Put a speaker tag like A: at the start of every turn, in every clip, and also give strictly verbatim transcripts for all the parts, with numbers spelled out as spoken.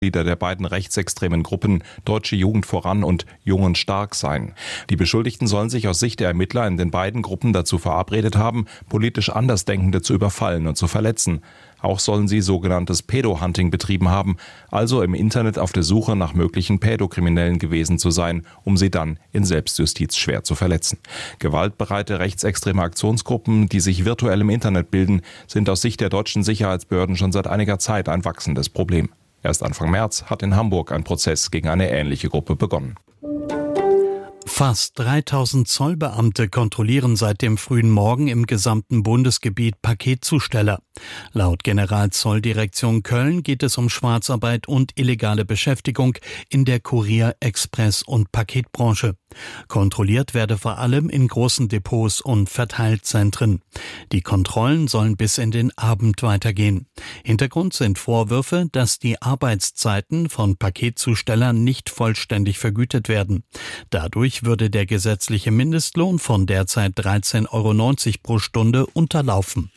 A: Mitglieder der beiden rechtsextremen Gruppen Deutsche Jugend voran und Jungen stark sein. Die Beschuldigten sollen sich aus Sicht der Ermittler in den beiden Gruppen dazu verabredet haben, politisch Andersdenkende zu überfallen und zu verletzen. Auch sollen sie sogenanntes Pädo-Hunting betrieben haben, also im Internet auf der Suche nach möglichen Pädokriminellen gewesen zu sein, um sie dann in Selbstjustiz schwer zu verletzen. Gewaltbereite rechtsextreme Aktionsgruppen, die sich virtuell im Internet bilden, sind aus Sicht der deutschen Sicherheitsbehörden schon seit einiger Zeit ein wachsendes Problem. Erst Anfang März hat in Hamburg ein Prozess gegen eine ähnliche Gruppe begonnen.
B: Fast dreitausend Zollbeamte kontrollieren seit dem frühen Morgen im gesamten Bundesgebiet Paketzusteller. Laut Generalzolldirektion Köln geht es um Schwarzarbeit und illegale Beschäftigung in der Kurier-, Express- und Paketbranche. Kontrolliert werde vor allem in großen Depots und Verteilzentren. Die Kontrollen sollen bis in den Abend weitergehen. Hintergrund sind Vorwürfe, dass die Arbeitszeiten von Paketzustellern nicht vollständig vergütet werden. Dadurch würde der gesetzliche Mindestlohn von derzeit dreizehn Euro neunzig pro Stunde unterlaufen.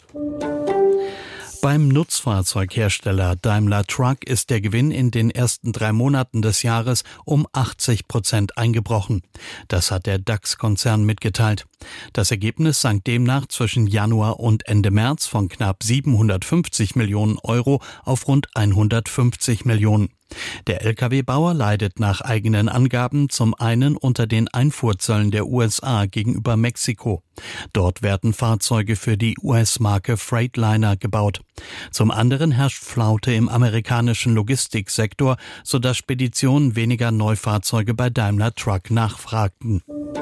B: Beim Nutzfahrzeughersteller Daimler Truck ist der Gewinn in den ersten drei Monaten des Jahres um achtzig Prozent eingebrochen. Das hat der DAX-Konzern mitgeteilt. Das Ergebnis sank demnach zwischen Januar und Ende März von knapp siebenhundertfünfzig Millionen Euro auf rund hundertfünfzig Millionen. Der L K W-Bauer leidet nach eigenen Angaben zum einen unter den Einfuhrzöllen der U S A gegenüber Mexiko. Dort werden Fahrzeuge für die U S-Marke Freightliner gebaut. Zum anderen herrscht Flaute im amerikanischen Logistiksektor, sodass Speditionen weniger Neufahrzeuge bei Daimler Truck nachfragten.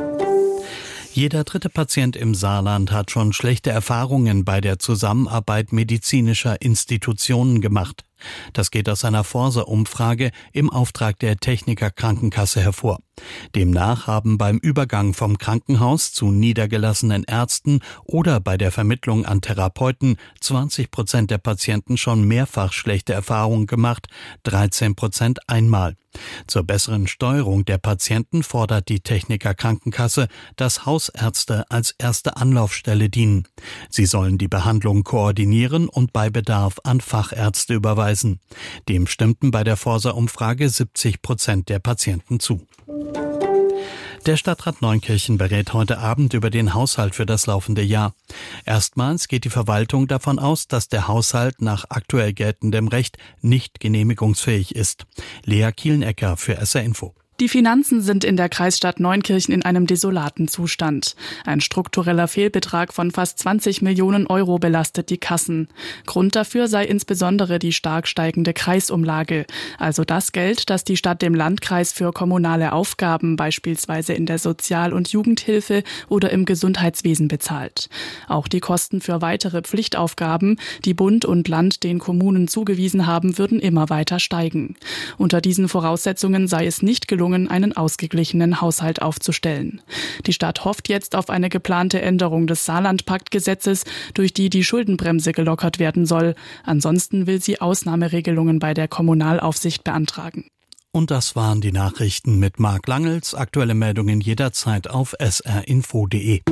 B: Jeder dritte Patient im Saarland hat schon schlechte Erfahrungen bei der Zusammenarbeit medizinischer Institutionen gemacht. Das geht aus einer Forsa-Umfrage im Auftrag der Techniker Krankenkasse hervor. Demnach haben beim Übergang vom Krankenhaus zu niedergelassenen Ärzten oder bei der Vermittlung an Therapeuten zwanzig Prozent der Patienten schon mehrfach schlechte Erfahrungen gemacht, dreizehn Prozent einmal. Zur besseren Steuerung der Patienten fordert die Techniker Krankenkasse, dass Hausärzte als erste Anlaufstelle dienen. Sie sollen die Behandlung koordinieren und bei Bedarf an Fachärzte überweisen. Dem stimmten bei der Forsa-Umfrage siebzig Prozent der Patienten zu. Der Stadtrat Neunkirchen berät heute Abend über den Haushalt für das laufende Jahr. Erstmals geht die Verwaltung davon aus, dass der Haushalt nach aktuell geltendem Recht nicht genehmigungsfähig ist. Lea Kielenecker für S R Info.
C: Die Finanzen sind in der Kreisstadt Neunkirchen in einem desolaten Zustand. Ein struktureller Fehlbetrag von fast zwanzig Millionen Euro belastet die Kassen. Grund dafür sei insbesondere die stark steigende Kreisumlage, also das Geld, das die Stadt dem Landkreis für kommunale Aufgaben, beispielsweise in der Sozial- und Jugendhilfe oder im Gesundheitswesen bezahlt. Auch die Kosten für weitere Pflichtaufgaben, die Bund und Land den Kommunen zugewiesen haben, würden immer weiter steigen. Unter diesen Voraussetzungen sei es nicht gelungen, einen ausgeglichenen Haushalt aufzustellen. Die Stadt hofft jetzt auf eine geplante Änderung des Saarland-Pakt-Gesetzes, durch die die Schuldenbremse gelockert werden soll. Ansonsten will sie Ausnahmeregelungen bei der Kommunalaufsicht beantragen.
B: Und das waren die Nachrichten mit Marc Langels. Aktuelle Meldungen jederzeit auf s r info punkt d e.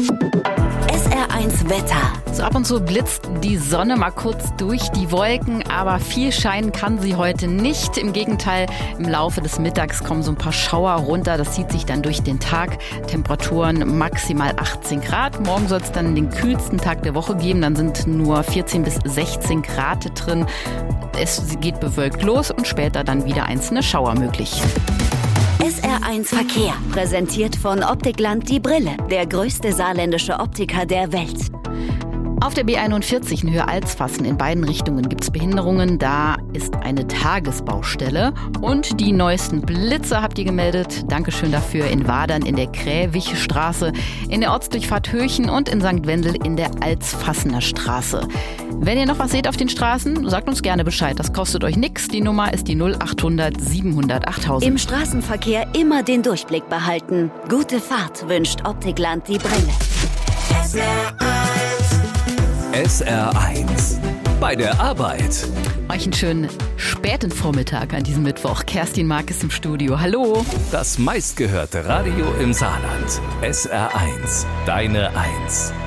D: S R eins Wetter.
E: So ab und zu blitzt die Sonne mal kurz durch die Wolken, aber viel scheinen kann sie heute nicht. Im Gegenteil, im Laufe des Mittags kommen so ein paar Schauer runter. Das zieht sich dann durch den Tag. Temperaturen maximal achtzehn Grad. Morgen soll es dann den kühlsten Tag der Woche geben. Dann sind nur vierzehn bis sechzehn Grad drin. Es geht bewölkt los und später dann wieder einzelne Schauer möglich.
D: S R eins Verkehr, präsentiert von Optikland die Brille, der größte saarländische Optiker der Welt.
E: Auf der B einundvierzig in Höhe Alsfassen in beiden Richtungen gibt es Behinderungen. Da ist eine Tagesbaustelle. Und die neuesten Blitzer habt ihr gemeldet. Dankeschön dafür in Wadern in der Kräwichstraße, in der Ortsdurchfahrt Höchen und in Sankt Wendel in der Alsfassener Straße. Wenn ihr noch was seht auf den Straßen, sagt uns gerne Bescheid. Das kostet euch nichts. Die Nummer ist die null achthundert siebenhundert achttausend.
D: Im Straßenverkehr immer den Durchblick behalten. Gute Fahrt wünscht Optikland die Brille.
F: S R eins. S R eins. Bei der Arbeit.
E: Euch einen schönen späten Vormittag an diesem Mittwoch. Kerstin Mark ist im Studio. Hallo.
F: Das meistgehörte Radio im Saarland. S R eins. Deine Eins.